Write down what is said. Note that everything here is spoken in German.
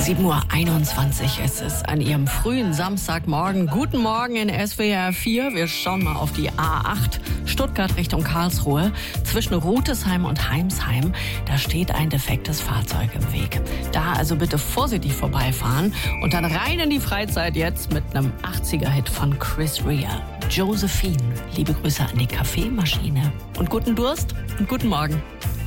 7:21 Uhr ist es an Ihrem frühen Samstagmorgen. Guten Morgen in SWR 4. Wir schauen mal auf die A8 Stuttgart Richtung Karlsruhe. Zwischen Rutesheim und Heimsheim, da steht ein defektes Fahrzeug im Weg. Da also bitte vorsichtig vorbeifahren und dann rein in die Freizeit jetzt mit einem 80er-Hit von Chris Rea. Josephine, liebe Grüße an die Kaffeemaschine. Und guten Durst und guten Morgen.